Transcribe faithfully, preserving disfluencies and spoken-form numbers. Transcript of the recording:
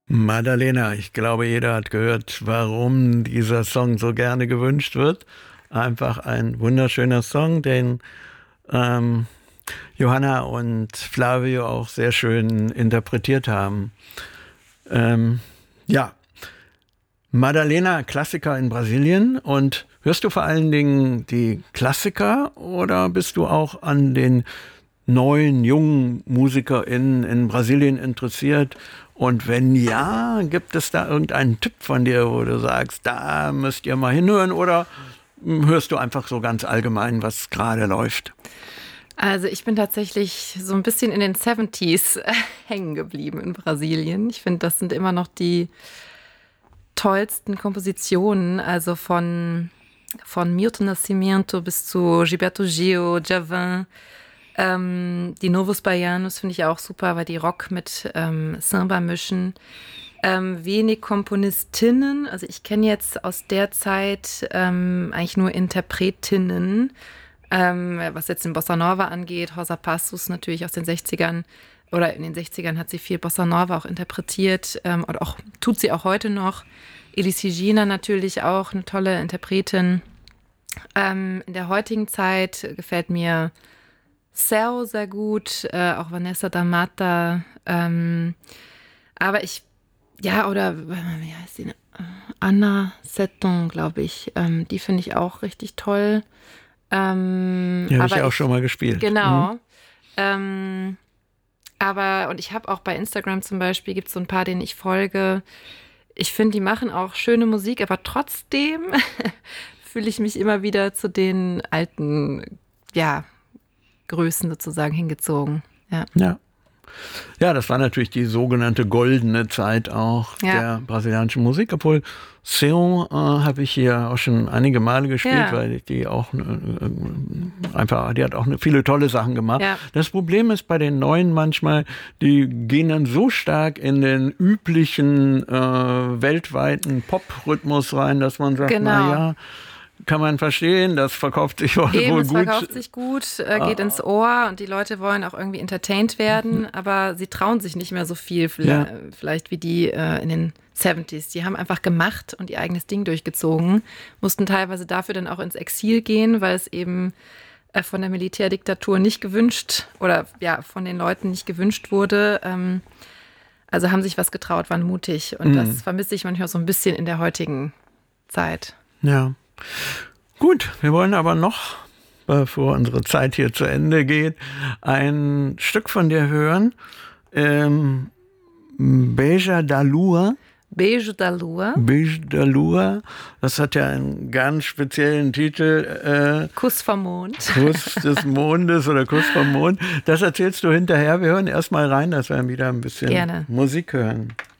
Madalena, ich glaube, jeder hat gehört, warum dieser Song so gerne gewünscht wird. Einfach ein wunderschöner Song, den ähm, Johanna und Flavio auch sehr schön interpretiert haben. Ähm, ja, Madalena, Klassiker in Brasilien. Und hörst du vor allen Dingen die Klassiker oder bist du auch an den neuen, jungen MusikerInnen in Brasilien interessiert? Und wenn ja, gibt es da irgendeinen Tipp von dir, wo du sagst, da müsst ihr mal hinhören, oder hörst du einfach so ganz allgemein, was gerade läuft? Also ich bin tatsächlich so ein bisschen in den siebziger hängen geblieben in Brasilien. Ich finde, das sind immer noch die tollsten Kompositionen, also von, von Milton Nascimento bis zu Gilberto Gil, Djavan. Ähm, die Novos Baianos finde ich auch super, weil die Rock mit ähm, Samba mischen. Ähm, wenig Komponistinnen, also ich kenne jetzt aus der Zeit ähm, eigentlich nur Interpretinnen, ähm, was jetzt den Bossa Nova angeht. Rosa Passos natürlich aus den sechzigern oder in den sechzigern hat sie viel Bossa Nova auch interpretiert ähm, und auch tut sie auch heute noch. Elis Regina natürlich auch eine tolle Interpretin. Ähm, in der heutigen Zeit gefällt mir Céu sehr gut, äh, auch Vanessa da Mata. Ähm, aber ich, ja, oder wie heißt die? Anna Seton, glaube ich. Ähm, die finde ich auch richtig toll. Ähm, Die habe aber ich auch ich, schon mal gespielt. genau. Mhm. Ähm, aber, und ich habe auch bei Instagram zum Beispiel, gibt es so ein paar, denen ich folge. Ich finde, die machen auch schöne Musik, aber trotzdem fühle ich mich immer wieder zu den alten, ja, Größen sozusagen hingezogen. Ja. Ja. Ja, das war natürlich die sogenannte goldene Zeit auch Ja. der brasilianischen Musik, obwohl Seon äh, habe ich hier auch schon einige Male gespielt, Ja. weil die auch äh, einfach, die hat auch ne, viele tolle Sachen gemacht. Ja. Das Problem ist bei den Neuen manchmal, die gehen dann so stark in den üblichen äh, weltweiten Pop-Rhythmus rein, dass man sagt, Genau. na ja, kann man verstehen, das verkauft sich wohl Eben, es gut. verkauft sich gut, äh, geht ins Ohr und die Leute wollen auch irgendwie entertained werden, aber sie trauen sich nicht mehr so viel, vielleicht, Ja. vielleicht wie die äh, in den siebzigern. Die haben einfach gemacht und ihr eigenes Ding durchgezogen, mussten teilweise dafür dann auch ins Exil gehen, weil es eben äh, von der Militärdiktatur nicht gewünscht oder ja, von den Leuten nicht gewünscht wurde. Ähm, also haben sich was getraut, waren mutig und Mhm. das vermisse ich manchmal so ein bisschen in der heutigen Zeit. Ja. Gut, wir wollen aber noch, bevor unsere Zeit hier zu Ende geht, ein Stück von dir hören. Ähm, Beija da Lua. Beijo da Lua. Beijo da Lua. Das hat ja einen ganz speziellen Titel. Äh, Kuss vom Mond. Kuss des Mondes oder Kuss vom Mond. Das erzählst du hinterher. Wir hören erst mal rein, dass wir wieder ein bisschen Gerne. Musik hören.